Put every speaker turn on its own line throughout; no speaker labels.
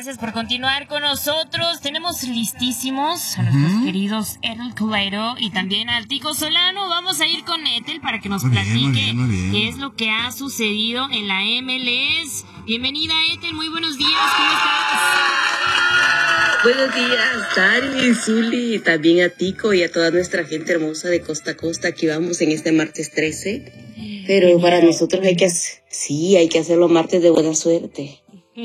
gracias por continuar con nosotros. Tenemos listísimos a nuestros queridos Ethel Culeiro y también al Tico Solano. Vamos a ir con Ethel para que nos platique qué es lo que ha sucedido en la MLS. Bienvenida, Ethel, muy buenos días, ¿cómo estás?
Buenos días, Tari, Zuli, y también a Tico y a toda nuestra gente hermosa de costa a costa. Aquí vamos en este martes 13. Pero para nosotros hay que hacerlo martes de buena suerte.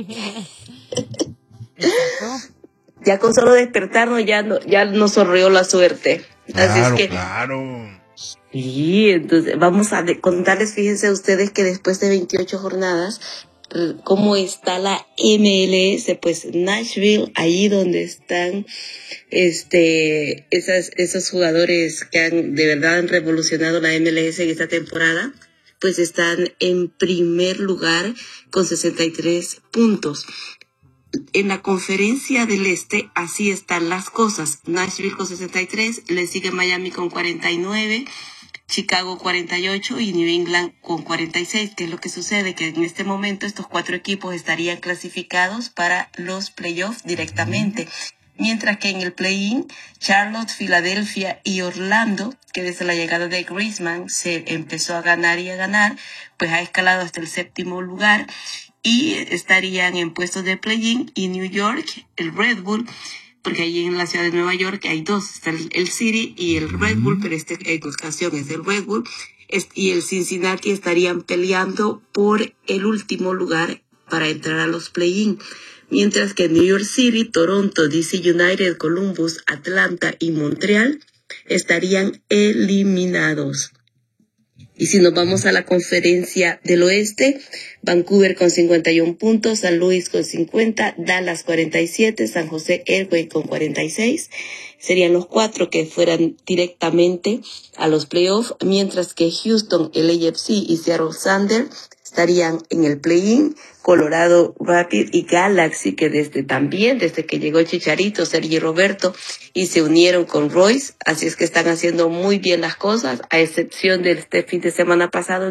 Ya con solo despertarnos ya nos sonrió la suerte.
Claro,
así es que,
claro.
Sí, entonces vamos a contarles, fíjense ustedes que después de 28 jornadas, cómo está la MLS, pues Nashville, ahí donde están esos jugadores que de verdad han revolucionado la MLS en esta temporada, pues están en primer lugar con 63 puntos. En la conferencia del Este, así están las cosas. Nashville con 63, le sigue Miami con 49, Chicago 48 y New England con 46. ¿Qué es lo que sucede? Que en este momento estos 4 equipos estarían clasificados para los playoffs directamente. Mientras que en el play-in, Charlotte, Filadelfia y Orlando, que desde la llegada de Griezmann se empezó a ganar, pues ha escalado hasta el 7º lugar y estarían en puestos de play-in. Y New York, el Red Bull, porque ahí en la ciudad de Nueva York hay dos, está el City y el Red Bull, pero en ocasión es el Red Bull, y el Cincinnati estarían peleando por el último lugar para entrar a los play-in. Mientras que New York City, Toronto, DC United, Columbus, Atlanta y Montreal estarían eliminados. Y si nos vamos a la conferencia del oeste, Vancouver con 51 puntos, San Luis con 50, Dallas 47, San José Earthquakes con 46. Serían los 4 que fueran directamente a los playoffs, mientras que Houston, el AFC y Seattle Sounders estarían en el play-in. Colorado Rapid y Galaxy, que desde que llegó Chicharito, Sergi Roberto, y se unieron con Royce, así es que están haciendo muy bien las cosas, a excepción de este fin de semana pasado